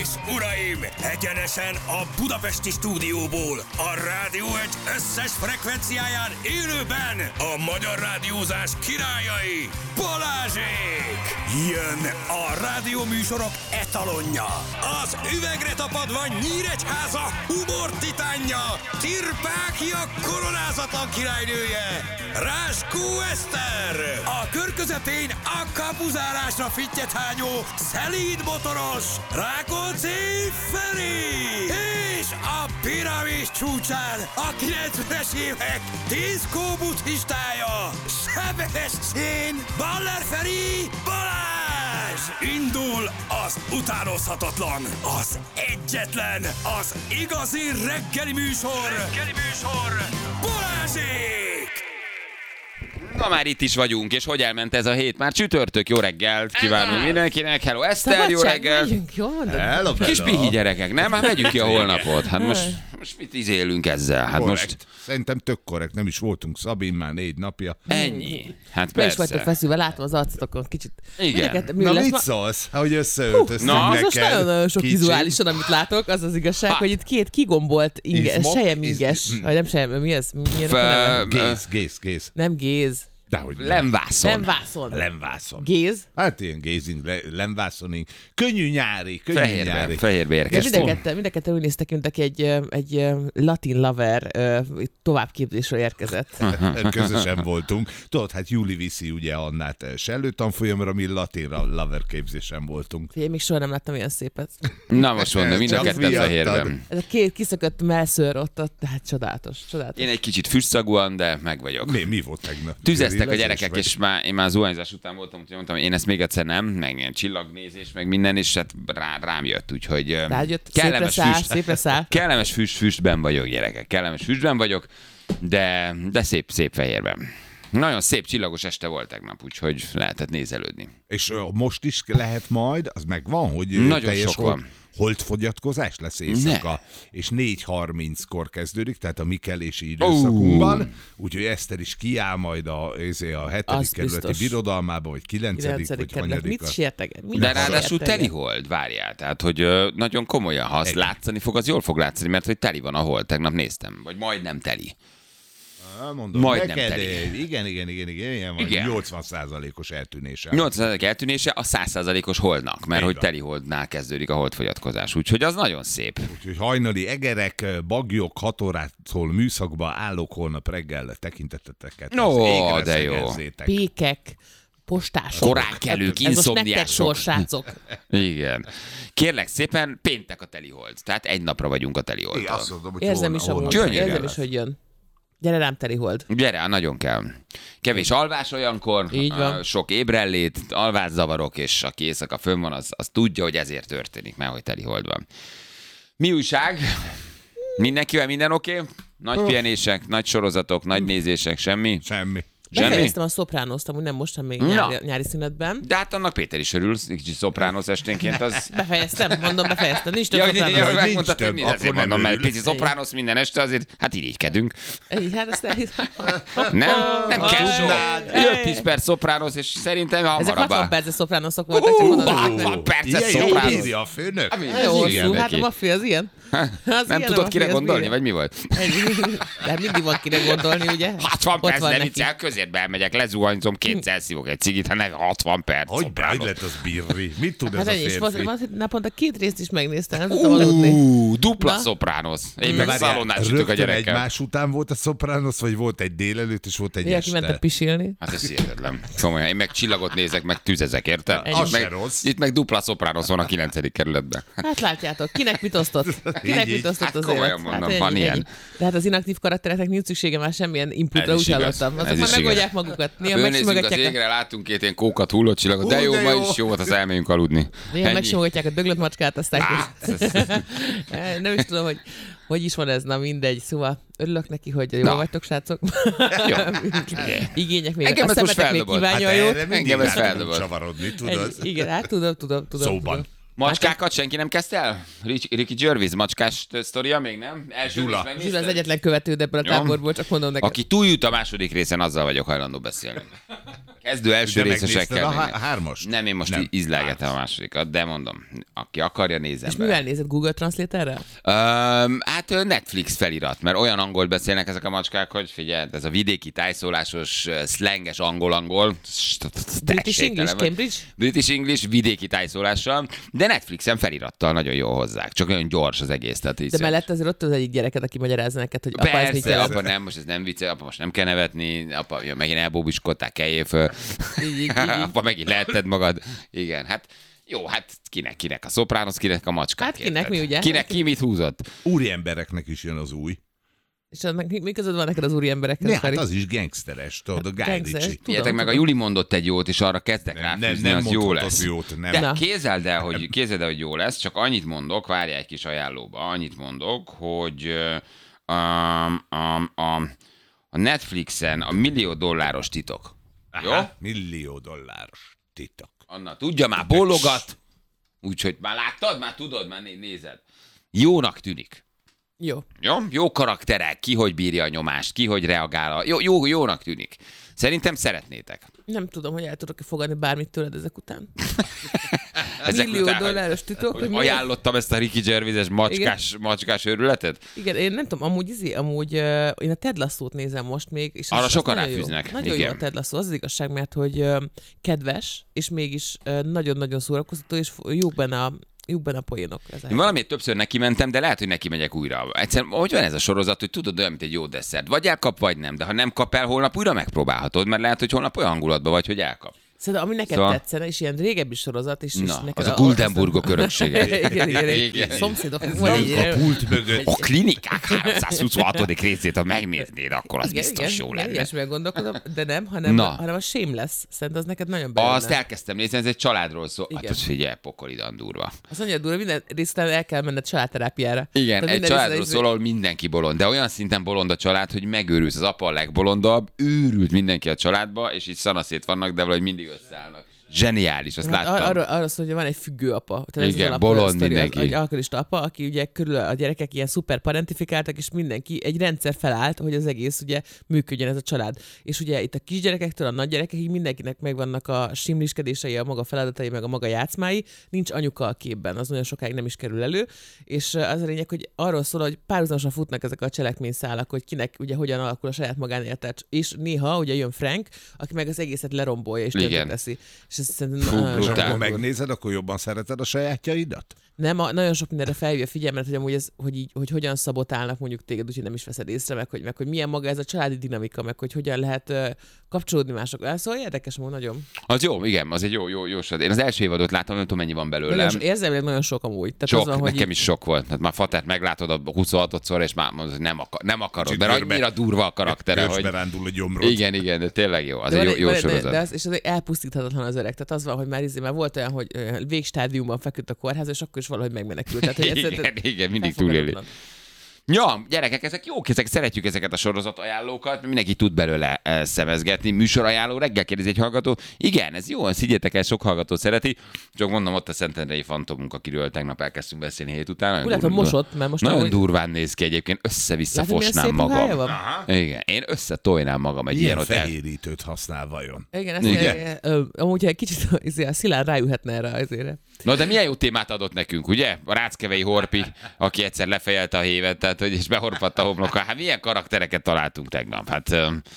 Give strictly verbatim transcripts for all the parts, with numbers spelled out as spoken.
és uraim, egyenesen a budapesti stúdióból, a Rádió egy összes frekvenciáján élőben a magyar rádiózás királyai, Balázsék! Jön a rádióműsorok etalonja, az üvegre tapadva Nyíregyháza humor titánja, Tirpákia koronázatlan királynője, Ráskó Eszter! A kör közepén a kapuzárásra fittyethányó, szelíd motoros, Rákóczi Feri! És a piramis csúcsán a kilencvenes évek diszkó buddhistája, Sebestyén Baller Feri Balázs! Indul az utánozhatatlan, az egyetlen, az igazi reggeli műsor, reggeli műsor, Balázsék! Na már itt is vagyunk, és hogy elment ez a hét? Már csütörtök, jó reggelt kívánunk mindenkinek. Hello Eszter, jó reggelt. Jól mondod? Hello, Kis pihi gyerekek, nem? Hát megyünk ki a holnapot. Hát most, most mit izélünk ezzel? Hát korrekt. most... Szerintem tök korrekt, nem is voltunk Szabin már négy napja. Ennyi. Hát Be is vagytok persze. feszülve, látom az arcotokon kicsit. Igen. Mindeket, mi Na lesz mit ma? szólsz, hogy összeöltöztünk Na, az neked? most nagyon-nagyon sok Kicsit. vizuálisan, amit látok, az az igazság, Ha. hogy itt két kigombolt inges, Izmok, sejeminges, iz- vagy nem sejem, mi ez? Milyen Fe- a neve? Géz, géz, géz. Nem géz, Dehogy nem. Lemvászon. nem vászon. Lemvászon. Géz. Hát ilyen gézing, le, lemvászoning. Könnyű nyári, könnyű Fehérbe, nyári. fehérbe De érkeztünk. mindenketten, mindenketten úgy néztek, mint aki egy, ö, egy ö, latin lover ö, továbbképzésről érkezett. Közösen voltunk. Tudod, hát Júli viszi ugye Annát sellő tanfolyamra, mi latinra lover képzésen voltunk. Én még soha nem láttam ilyen szépet. Na most mondom, mind a Csak ketten miattad. fehérben. Ez a két kiszökött melszőr ott, ott, hát csodálatos, csodálatos. Én egy kicsit füstszagúan, de meg vagyok. Mi, mi volt tegnap? Tüzeztek a Grillezés gyerekek, vagy? és már, én már zuhanyzás után voltam, úgyhogy mondtam, hogy én ezt még egyszer nem, meg ilyen csillagnézés, meg minden, és hát rá, rám jött, úgyhogy ö, Rájött, szépre kellemes száll, füst, szépre száll. kellemes füst, füstben vagyok, gyerekek, kellemes füstben vagyok, de, de szép, szép fehérben. Nagyon szép csillagos este volt tegnap, úgyhogy lehetett nézelődni. És ö, most is lehet majd, az megvan, hogy ö, Nagyon teljes sok hold, van. holdfogyatkozás lesz éjszaka, és négy harminckor kezdődik, tehát a Mikelési időszakunkban, uh. úgyhogy Eszter is kiáll majd a, a hetedik Az kerületi biztos. birodalmába, vagy kilencedik, vagy kilencedik kerület. hanyadik. Mit sérteget? Mit De ráadásul sérteget? teli hold, várjál, tehát hogy ö, nagyon komolyan, ha azt Egy. látszani fog, az jól fog látszani, mert hogy teli van a hold, tegnap néztem, vagy majdnem teli. Ah, mondom, Majdnem neked, teli. igen, igen, igen, igen, ilyen van, Igen. nyolcvan százalékos eltűnése. nyolcvan százalék eltűnése a száz százalékos holdnak, mert Így hogy van. teli holdnál kezdődik a holdfogyatkozás, úgyhogy az nagyon szép. Úgyhogy hajnali egerek, bagyok, hat órától műszakba állok holnap reggel tekinteteteket. No, az égre de jó. szegezzétek. Pékek, postások. Korán kelők, Ez most nektek inszomniások. szól, srácok. Igen. Kérlek szépen, péntek a teli hold. Tehát egy napra vagyunk a teli Igen, azt holdtal. mondom, hogy Érzem holnap- is amúgy. holnap Gyönyörű Érzem lesz. is, hogy jön. Gyere rám, teli hold. Gyere, nagyon kell. Kevés alvás olyankor, Így van. a sok ébrellét, alvászavarok, és aki éjszaka fönn van, az, az tudja, hogy ezért történik, mert hogy teli hold van. Mi újság? Mindenkivel minden oké? Okay? Nagy pihenések, nagy sorozatok, nagy nézések, semmi? Semmi. Semmi? Befejeztem a Sopranost, amúgy nem most, hanem még Na. nyári, nyári szünetben. De hát annak Péter is örül, kicsit szopránosz esténként, az... Befejeztem, mondom, befejeztem. Nincs több Ja, Sopranos. ja, hogy megmondtad, nincs hogy mi több, ezért akkor nem mondom, mert örülök. picit szopránosz minden este, azért hát irigykedünk. Ennyi, hát azt elhiszem. Nem? Nem kell sok. Hey. öt-tíz perc szopránosz, és szerintem Ezek hamarabb. hatvan perces Sopranosok voltak, csak mondom. hatvan perces Ilyen szopránosz. bírja a főnök. Hát, Jó hosszú, igen, hát a neki. mafia az ilyen. Az Nem ilyen, a tudod mafia, kire az gondolni, bírja. vagy mi volt? Ennyi. De hát mindig van kire gondolni, ugye? hatvan Ott perc, van nem neki. viccel, közérbe elmegyek, lezuhanyzom, kétszer szívok egy cigit, hanem hatvan perc. Hogy szopránosz. hogy lehet az bírni? Mit tud ez Hát a ennyi, és volt, férfi? volt, naponta két részt is megnéztem, nem tudtam aludni. Ú, dupla Na? szopránosz. Én meg Várjál, szalonnát sütök a rögtön gyerekkel. egymás után volt a Sopranos, vagy volt egy délelőtt, és volt egy Ilyen, aki este? mentek pisilni. Hát ez hihetetlen. Komolyan, én meg csillagot nézek, meg tüzezek, érted? Ennyi. Az Itt se meg, rossz. itt meg dupla szopránosz van a kilencedik kerületben. Hát látjátok, kinek mit osztott? Kinek Így, így. mit osztott Hát az komolyan élet? mondom, ennyi, van ennyi. ilyen. De hát az inaktív karaktereknek nincs szüksége már semmilyen inputra, Ez is úgy igaz. hallottam. Ez Azok is már igaz. megoldják magukat. Néha Fölnézzünk az megsimogatják a, égre, látunk két ilyen kókat hullott csillagot, de Hú, jó, de ma jó. is jó volt, az elmegyünk aludni. néha Ennyi. megsimogatják a döglött macskát, aztán nem is tudom, hogy hogy is van ez, na mindegy. Szóval örülök neki, hogy jól Na. vagytok, srácok. Jó. Igények még. Engem A ez most szemetek még feldobott. kívánja a Hát jót. erre mindig Engem ez rá tudunk feldobott. csavarodni, tudod? Ennyi. Igen, hát tudom, tudom, tudom. Szóban. tudom. Macskákat senki nem kezdte el? Ricky, Ricky Gervais macskás sztoria még nem? Első Gyula. részt megnézted? Zsula az egyetlen követőd ebből a Jó. táborból, csak mondom neked. Aki túljut a második részen, azzal vagyok hajlandó beszélni. Kezdő első De részesekkel. megnézted a há- hármas? Nem, én most Nem. ízlelgetem a másodikat, de mondom, aki akarja, nézzen És be. mivel nézed, Google Translate-errel? Um, hát ö, Netflix felirat, mert olyan angolt beszélnek ezek a macskák, hogy figyelj, ez a vidéki tájszólásos, ö, szlenges angol-angol. British English, Cambridge? British English, vidéki tájszólással, de Netflixen felirattal nagyon jól hozzák. Csak olyan gyors az egész. Tehát De mellett azért ott az egyik gyereket, aki magyarázza neked, hogy apa, ez mit persze, jelent. apa nem, most ez nem vicce, apa most nem kell nevetni, apa ja, megint elbóbiskodtál, keljél föl. Így, így, így, így. Apa megint lehetted magad. Igen, hát jó, hát kinek, kinek a Sopranos, kinek a macskák. Hát kinek érted? mi, ugye? Kinek ki mit húzott? Úri embereknek is jön az új. És annak mi mi között van neked az úri emberekhez? Ne, hát Feri? az is gangsteres, tudod, a Guy Gangsteres. Ritchie. Tudom, Figyeljetek meg, a tudom. Juli mondott egy jót, és arra kezdtek Nem, nem, ráfűzni, nem az jó mondhatott lesz. jót, nem. De Na. képzeld el, hogy, képzeld el, hogy jó lesz, csak annyit mondok, várjál egy kis ajánlóba, annyit mondok, hogy ö, um, um, um, a Netflixen a millió dolláros titok. Jó? Aha, millió dolláros titok. Anna tudja, már bólogat, úgyhogy már láttad, már tudod, már né- nézed. Jónak tűnik. Jó. Jó? Jó karakterek, ki hogy bírja a nyomást, ki hogy reagál. A... Jó, jó, jónak tűnik. Szerintem szeretnétek. Nem tudom, hogy el tudok-e fogadni bármit tőled ezek után. Ezek Millió után, dolláros titok, hogy hogy mi- ajánlottam ezt a Ricky Gervais-es macskás, macskás őrületet? Igen, én nem tudom, amúgy, izé, amúgy uh, én a Ted Lasso-t nézem most még. És Arra az, sokan az nagyon ráfűznek, Jó. Nagyon igen. jó a Ted Lasso, az az igazság, mert hogy uh, kedves, és mégis uh, nagyon-nagyon szórakoztató, és jók benne a, jók benne a poénok. Én valamiért többször neki mentem, de lehet, hogy neki megyek újra. Egyszerűen, hogy van ez a sorozat, hogy tudod, olyan, mint egy jó desszert. Vagy elkap, vagy nem. De ha nem kap el, holnap újra megpróbálhatod, mert lehet, hogy holnap olyan hangulatban vagy, hogy elkap. Szerintem, ami neked Szóval- tetszene, és ilyen régebbi sorozat, és, és Na, neked az a Guldenburgok öröksége. igen, igen, Igen. igen. Szomszédok. A pult mögött. A klinikák háromszázhuszonhatodik részét, ha megnéznéd, akkor az Igen, biztos igen, jó igen, lenne. ilyesmivel gondolkodom, de nem, hanem, Na. hanem a Shameless. Szerintem az neked nagyon bejönne. Azt elkezdtem nézni, ez egy családról szól. Hát Igen. az figyelj, pokolidan durva. Azt mondja, durva, minden részt után el kell menned családterápiára. Igen, Tehát egy minden családról részt- szól, ahol mindenki bolond, de olyan szinten bolond a család, hogy megőrülsz. Az apa a legbolondabb, őrült mindenki a családba, és így szanaszét vannak, de valahogy mindig összeállnak. Zseniális, azt Hát láttam. arról, arról szól, hogy van egy függő apa. Tehát Igen, ez az bolond alap- sztori, mindenki. Az, egy alkoholista apa, aki ugye körül a gyerekek ilyen szuper parentifikáltak, és mindenki, egy rendszer felállt, hogy az egész ugye működjön ez a család. És ugye itt a kisgyerekektől a nagygyerekekig mindenkinek megvannak a simliskedései, a maga feladatai, meg a maga játszmái, nincs anyuka a képben, az nagyon sokáig nem is kerül elő. És az a lényeg, hogy arról szól, hogy párhuzamosan futnak ezek a cselekményszálak, hogy kinek ugye hogyan alakul a saját magánélete. És néha ugye jön Frank, aki meg az egészet lerombolja és Igen. tönkreteszi. És ez szerintem Fú, nagyon És brutál. akkor durva. megnézed, akkor jobban szereted a sajátjaidat? Nem, a, nagyon sok mindenre felhívja a figyelmet, hogy amúgy ez, hogy, így, hogy hogyan szabotálnak mondjuk téged, úgyhogy nem is veszed észre, meg hogy, meg hogy milyen maga ez a családi dinamika, meg hogy hogyan lehet uh, kapcsolódni mások. Szóval érdekes módon nagyon. Az jó, igen, az egy jó, jó, jó sorozat. Én az első évadot láttam, nem tudom, mennyi van belőle. nagyon so, érzelmileg nagyon sok amúgy. Tehát Sok, az van, hogy nekem így, is sok volt. Hát már Fatert meglátod a huszonhatodszor, és már mondod, hogy nem, akar, nem akarod, Kicsit mert görbe- annyira durva a karaktere, Görcsbe hogy... rándul a gyomrod. Igen, igen, de tényleg jó. Az de egy van jó, jó van sorozat. De az, és az elpusztíthatatlan az öreg. Tehát az van, hogy már, izé, már volt olyan, hogy ö, végstádiumban feküdt a kórház, és akkor is valahogy megmenekült. Tehát, hogy Igen, igen, mindig túléli. elfogadhatatlan. Ja, gyerekek, ezek jók, ezek, szeretjük ezeket a sorozat ajánlókat, mindenki tud belőle e, szemezgetni. Műsorajánló, reggel kérdezi egy hallgató. Igen, ez jó, ezt higgyétek el, sok hallgató szereti. Csak mondom, ott a Szentendrei Fantomunk, akiről tegnap elkezdtünk beszélni hét után. Nagyon Úgy látom, durva- mosott, mert most Nagyon ahogy- durván néz ki egyébként, össze-vissza Látod, milyen fosnám szép ruhája magam. van? Igen, én összetojnám magam egy ilyen, Ilyen ott el... fehérítőt használ vajon? Igen, ezt Igen. Igen. Ö, amúgy egy kicsit izé, a Szilárd ráülhetne erre azért. Na de milyen jó témát adott nekünk, ugye? A Ráckevei Horpi, aki egyszer lefejelte a hévet, tehát, hogy és behorpadt a homloka. Hát milyen karaktereket találtunk tegnap? Hát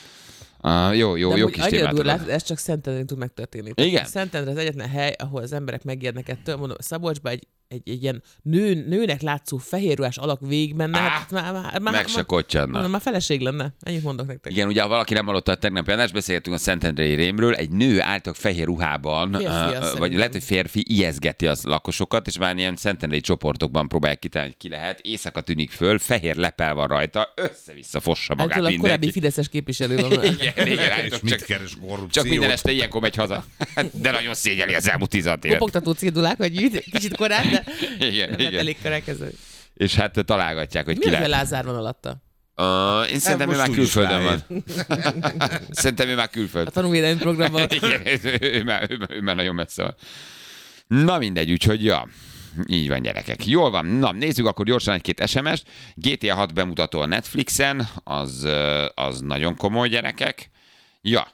uh, jó, jó, De jó amúgy kis annyira témát durva, adott. látod, ez csak Szentendrén tud megtörténni. Igen. Szentendre az egyetlen hely, ahol az emberek megijednek ettől. Mondom, Szabolcsba egy, egy, egy ilyen nő, nőnek látszó fehérruhás alak végigmenne. Á, Hát, már, már, már, Meg se már, kottyanna. mondom, már feleség lenne. Ennyit mondok nektek. Igen, ugye ha valaki nem hallotta a tegnapi adást, beszéltünk a Szentendrei rémről, egy nő álltak fehér ruhában, Férfi, azt uh, vagy szerintem. lehet, hogy férfi ijeszgeti az lakosokat, és már ilyen szentendrei csoportokban próbálják kitalálni, hogy ki lehet. Éjszaka tűnik föl, fehér lepel van rajta, össze-vissza fossa magát Ettől a korábbi mindenki. fideszes képviselő van. Igen, igen, És állítok, mit csak, keres korrupciót? csak minden este ilyenkor megy haza. De nagyon szégyeli az elmúlt tizenhat évet. Kopogtató cédulák, vagy így, kicsit korán, de Igen, nem igen. elég kerekező. És hát találgatják, hogy Mi ki az, hogy lehet. Lázár van alatta? Uh, én szerintem ő most már úgyis külföldön van. ráér. Szerintem ő már külföld. A tanulvédelmi programban. Igen, ő, ő, már, ő, ő már nagyon messze van. Na mindegy, úgyhogy ja, így van gyerekek. Jól van, na nézzük akkor gyorsan egy-két es em es-t. gé té á hat bemutató a Netflixen, az, ö, az nagyon komoly gyerekek. Ja,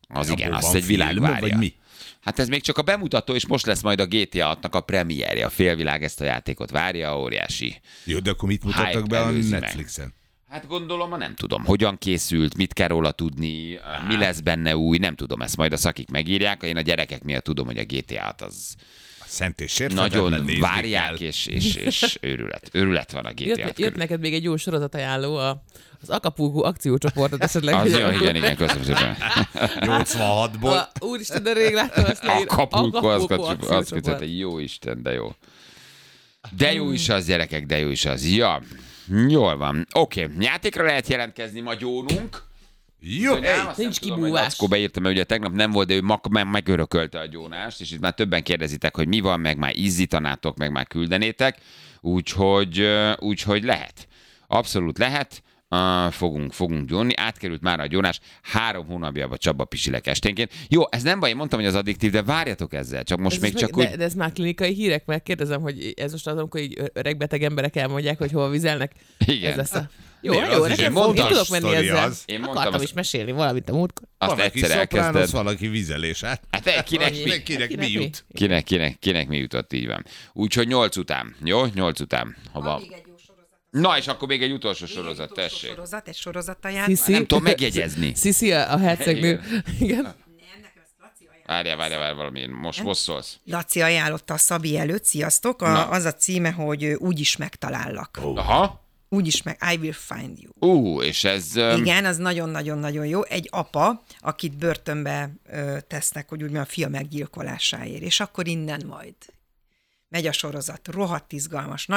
Az igen, Abból azt van egy világ film, várja. vagy mi? Hát ez még csak a bemutató, és most lesz majd a gé té á hatnak a premierje. A félvilág ezt a játékot várja, óriási. Jó, de akkor mit mutattak Hype be a előzi meg. Netflixen? Hát gondolom, nem tudom, hogyan készült, mit kell róla tudni, mi lesz benne új, nem tudom, ezt majd a szakik megírják. Én a gyerekek miatt tudom, hogy a gé té á hat az Szent és sérthetetlen nagyon nézni várják, kell. és, és, és őrület. Őrület van a gé té á Jött, hat jött körül. neked még egy jó sorozatajánló, a, az Acapulco akciócsoportot esetleg. Az hogy- jó, igen, igen, köszönöm szépen. nyolcvanhatból. A, úristen, de rég láttam ezt leír. Acapulco, az akciócsoport. azt kötött, jó Isten, de jó. De jó is az, gyerekek, de jó is az. Ja, jól van. Oké, okay. Játékra lehet jelentkezni, ma gyónunk. Jó, Nem, azt nincs nem tudom, hogy kibúvás. Lackó beírta, mert ugye tegnap nem volt, de ő mag- meg- megörökölte a gyónást, és itt már többen kérdezitek, hogy mi van, meg már izzítanátok, meg már küldenétek, úgyhogy, ö, úgyhogy lehet. Abszolút lehet. Uh, fogunk, fogunk gyónni. Átkerült már a gyónás három hónapjába Csaba pisilek esténként. Jó, ez nem baj, én mondtam, hogy az addiktív, de várjatok ezzel, csak most Ez még most csak meg, úgy... de, de ez már klinikai hírek, mert kérdezem, hogy ez most az, amikor így öregbeteg emberek elmondják, hogy hova vizelnek. Igen. Ez lesz a... Jó, Miért? jó, Az is nekem egy fog, én fontos tudok menni sztori ezzel. az. Én mondtam, Akartam azt- is mesélni valamit a múltkor. Azt valaki egyszer szopránosz, elkezdted. valaki vizelés. Hát, Hát eh, kinek, Annyi. mi, kinek, kinek mi Kinek mi? jut? kinek, kinek, kinek mi jutott, így van. Úgyhogy nyolc után, jó? Nyolc után. Hova? Még egy jó sorozat. Na, és akkor még egy utolsó Még sorozat, egy utolsó tessék. sorozat, egy sorozattaját. Sziszi. Nem tudom megjegyezni. Sziszi, a, a hercegnő. Igen. Nem, nekem ezt Laci ajánlott. Várjál, várjál, várjál, valami, most most szólsz. Laci ajánlotta a Szabi előtt, sziasztok. A, Na. az a címe, hogy ö, Úgy is megtalállak. Aha. Úgy is meg, I will find you. Ú, és ez... öm, Igen, az nagyon-nagyon-nagyon jó. Egy apa, akit börtönbe ö, tesznek, hogy úgymond a fia meggyilkolásáért, és akkor innen majd megy a sorozat. Rohadt izgalmas,